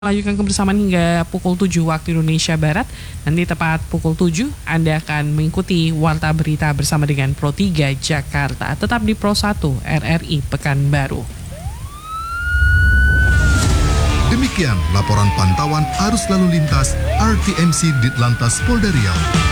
Lanjutkan kebersamaan hingga pukul 7 waktu Indonesia Barat. Nanti tepat pukul 7 Anda akan mengikuti Warta Berita bersama dengan Pro 3 Jakarta. Tetap di Pro 1 RRI Pekanbaru. Demikian laporan pantauan arus lalu lintas RTMC Ditlantas Polda Riau.